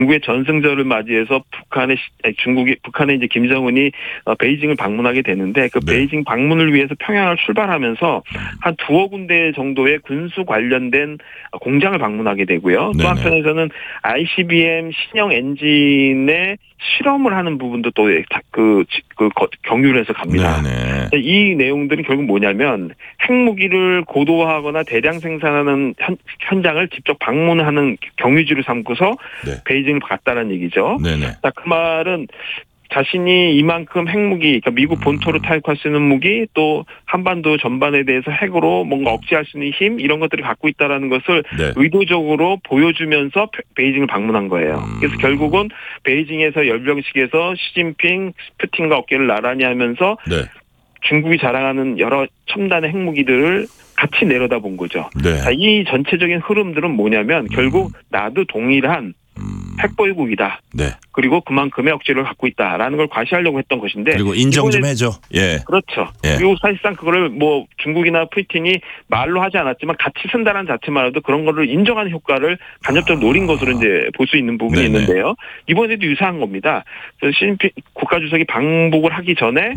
중국의 전승절을 맞이해서 북한의 이제 김정은이 베이징을 방문하게 되는데 그 네. 베이징 방문을 위해서 평양을 출발하면서 한 2억 군데 정도의 군수 관련된 공장을 방문하게 되고요. 또 네네. 한편에서는 ICBM 신형 엔진의 실험을 하는 부분도 또 경유를 해서 갑니다. 네네. 이 내용들은 결국 뭐냐면 핵무기를 고도화하거나 대량 생산하는 현장을 직접 방문하는 경유지로 삼고서 네. 베이징을 갔다는 얘기죠. 네네. 자, 그 말은 자신이 이만큼 핵무기, 그러니까 미국 본토를 타격할 수 있는 무기, 또 한반도 전반에 대해서 핵으로 뭔가 억제할 수 있는 힘 이런 것들을 갖고 있다라는 것을 네. 의도적으로 보여주면서 베이징을 방문한 거예요. 그래서 결국은 베이징에서 열병식에서 시진핑, 푸틴과 어깨를 나란히 하면서 네. 중국이 자랑하는 여러 첨단의 핵무기들을 같이 내려다본 거죠. 네. 자, 이 전체적인 흐름들은 뭐냐면 결국 나도 동일한 핵보유국이다. 네. 그리고 그만큼의 억지를 갖고 있다라는 걸 과시하려고 했던 것인데. 그리고 인정 좀 해줘. 예. 그렇죠. 예. 그리고 사실상 그거를 뭐 중국이나 푸틴이 말로 하지 않았지만 같이 쓴다는 자체만으로도 그런 거를 인정하는 효과를 간접적으로 노린 것으로 이제 볼 수 있는 부분이 네네. 있는데요. 이번에도 유사한 겁니다. 시진핑 국가주석이 방북을 하기 전에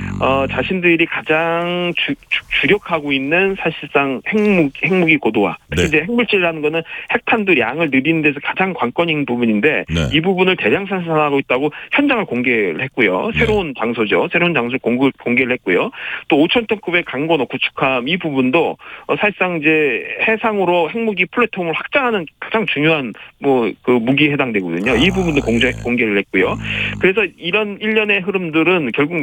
자신들이 가장 주력하고 있는 사실상 핵무기 고도화. 특히 네. 이제 핵물질이라는 거는 핵탄두 양을 늘리는 데서 가장 관건인 부분인데 네. 이 부분을 대량 생산하고 있다고 현장을 공개를 했고요. 새로운 장소죠. 새로운 장소를 공개를 했고요. 또 5,000톤급의 강건호 구축함 이 부분도 사실상 이제 해상으로 핵무기 플랫폼을 확장하는 가장 중요한 그 무기에 해당되거든요. 이 부분도 공개를 했고요. 그래서 이런 일련의 흐름들은 결국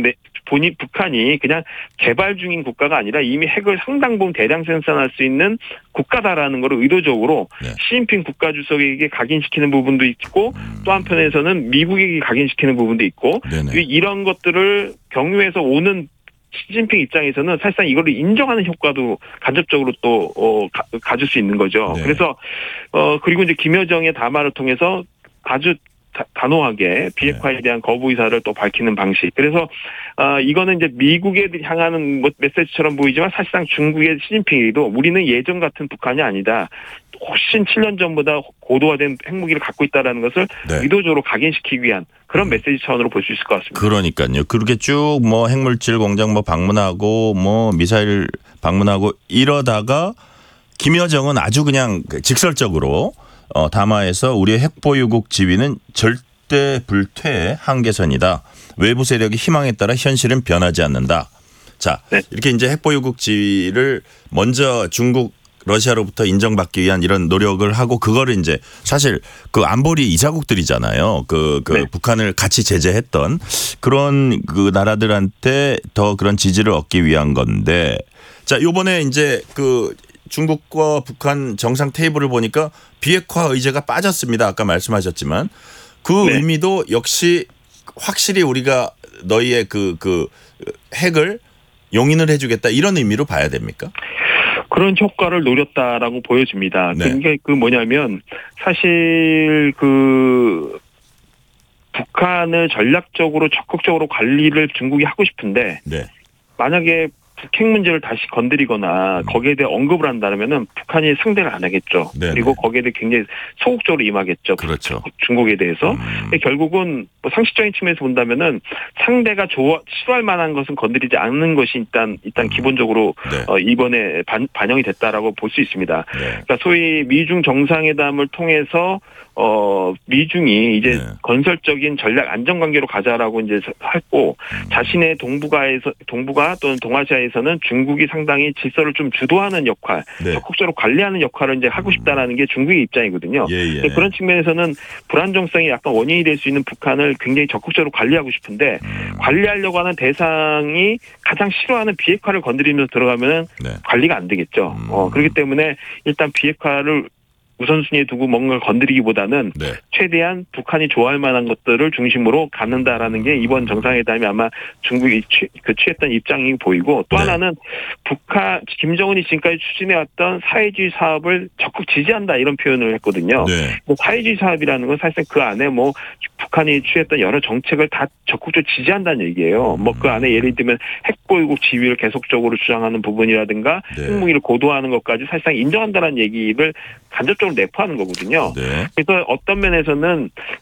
북한이 그냥 개발 중인 국가가 아니라 이미 핵을 상당 부분 대량 생산할 수 있는 국가다라는 걸 의도적으로 시진핑 국가주석에게 각인시키는 부분도 있고 또 한편에서는 미국에게 각인시키는 부분도 있고 이런 것들을 경유해서 오는 시진핑 입장에서는 사실상 이거를 인정하는 효과도 간접적으로 또 가질 수 있는 거죠. 네. 그래서 그리고 이제 김여정의 담화를 통해서 아주 단호하게 비핵화에 대한 거부 의사를 또 밝히는 방식. 그래서 이거는 이제 미국에 향하는 메시지처럼 보이지만 사실상 중국의 시진핑도 우리는 예전 같은 북한이 아니다. 훨씬 7년 전보다 고도화된 핵무기를 갖고 있다는 것을 의도적으로 각인시키기 위한 그런 메시지 차원으로 볼 수 있을 것 같습니다. 그러니까요. 그렇게 쭉 뭐 핵물질 공장 방문하고 뭐 미사일 방문하고 이러다가 김여정은 아주 그냥 직설적으로 담화에서 우리의 핵보유국 지위는 절대 불퇴의 한계선이다. 외부 세력의 희망에 따라 현실은 변하지 않는다. 자, 이렇게 이제 핵보유국 지위를 먼저 중국 러시아로부터 인정받기 위한 이런 노력을 하고 그거를 이제 사실 그 안보리 이사국들이잖아요. 북한을 같이 제재했던 그런 그 나라들한테 더 그런 지지를 얻기 위한 건데 자, 요번에 이제 중국과 북한 정상 테이블을 보니까 비핵화 의제가 빠졌습니다. 아까 말씀하셨지만 그 의미도 역시 확실히 우리가 너희의 핵을 용인을 해주겠다 이런 의미로 봐야 됩니까? 그런 효과를 노렸다라고 보여집니다. 그게 뭐냐면 사실 북한을 전략적으로 적극적으로 관리를 중국이 하고 싶은데 만약에 북핵 문제를 다시 건드리거나 거기에 대해 언급을 한다면은 북한이 상대를 안 하겠죠. 그리고 거기에 대해 굉장히 소극적으로 임하겠죠. 그렇죠. 중국에 대해서. 결국은 상식적인 측면에서 본다면은 상대가 싫어할 만한 것은 건드리지 않는 것이 일단 기본적으로 이번에 반영이 됐다라고 볼 수 있습니다. 그러니까 소위 미중 정상회담을 통해서 미중이 이제 건설적인 전략 안정 관계로 가자라고 이제 했고 자신의 동북아 또는 동아시아에서는 중국이 상당히 질서를 좀 주도하는 역할, 적극적으로 관리하는 역할을 이제 하고 싶다라는 게 중국의 입장이거든요. 그런 측면에서는 불안정성이 약간 원인이 될 수 있는 북한을 굉장히 적극적으로 관리하고 싶은데 관리하려고 하는 대상이 가장 싫어하는 비핵화를 건드리면서 들어가면은 관리가 안 되겠죠. 그렇기 때문에 일단 비핵화를 우선순위에 두고 뭔가를 건드리기보다는 최대한 북한이 좋아할 만한 것들을 중심으로 갖는다라는 게 이번 정상회담이 아마 중국이 취했던 입장이 보이고 또 하나는 김정은이 지금까지 추진해왔던 사회주의 사업을 적극 지지한다 이런 표현을 했거든요. 사회주의 사업이라는 건 사실상 그 안에 북한이 취했던 여러 정책을 다 적극적으로 지지한다는 얘기예요. 뭐 그 안에 예를 들면 핵보유국 지위를 계속적으로 주장하는 부분이라든가 네. 핵무기를 고도화하는 것까지 사실상 인정한다는 얘기를 간접적으로 내포하는 거거든요. 네. 그래서 어떤 면에서는